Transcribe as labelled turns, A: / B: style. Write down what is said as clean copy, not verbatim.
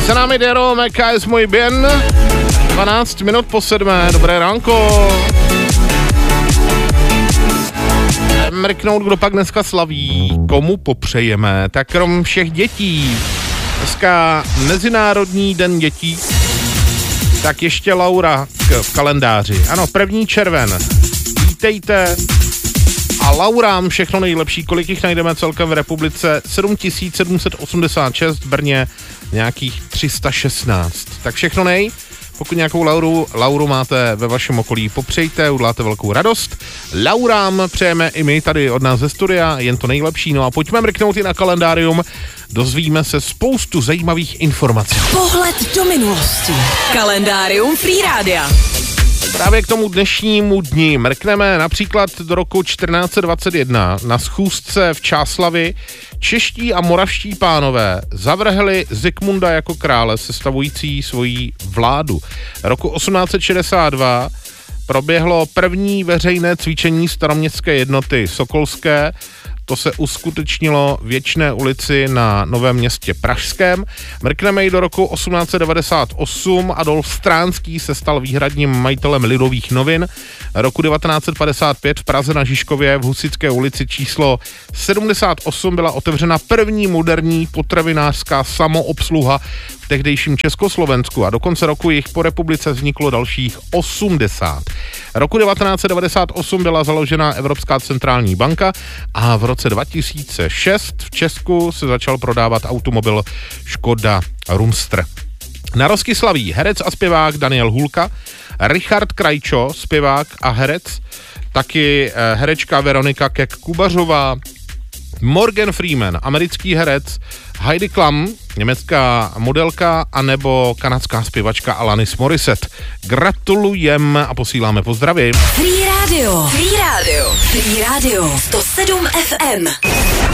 A: Za námi Dero, MKS můj bien. 12 minut po 7. Dobré ránko. Mrknout, kdo pak dneska slaví, komu popřejeme. Tak krom všech dětí, dneska Mezinárodní den dětí, tak ještě Laura v kalendáři. Ano, 1. červen. Vítejte. A Laurám všechno nejlepší, kolik jich najdeme celkem v republice? 7786, v Brně nějakých 316. Tak všechno nej. Pokud nějakou Lauru máte ve vašem okolí, popřejte, uděláte velkou radost. Laurám přejeme i my tady od nás ze studia, jen to nejlepší. No a pojďme mrknout i na kalendárium, dozvíme se spoustu zajímavých informací.
B: Pohled do minulosti. Kalendárium Free Rádia.
A: Právě k tomu dnešnímu dni mrkneme například do roku 1421. Na schůzce v Čáslavi čeští a moravští pánové zavrhli Zikmunda jako krále sestavující svoji vládu. Roku 1862 proběhlo první veřejné cvičení staroměstské jednoty Sokolské. To se uskutečnilo v Věčné ulici na Novém Městě pražském. Mrkneme i do roku 1898. Adolf Stránský se stal výhradním majitelem Lidových novin. Roku 1955 v Praze na Žižkově v Husitské ulici číslo 78 byla otevřena první moderní potravinářská samoobsluha v tehdejším Československu a do konce roku jich po republice vzniklo dalších 80. Roku 1998 byla založena Evropská centrální banka a v roce 2006 v Česku se začal prodávat automobil Škoda Rumstr. Narozky slaví herec a zpěvák Daniel Hůlka, Richard Krajčo, zpěvák a herec, taky herečka Veronika Keck-Kubařová, Morgan Freeman, americký herec, Heidi Klum, německá modelka, anebo kanadská zpěvačka Alanis Morissette. Gratulujeme a posíláme pozdravy.
B: Free Radio. Free Radio. Free Radio. 107 FM.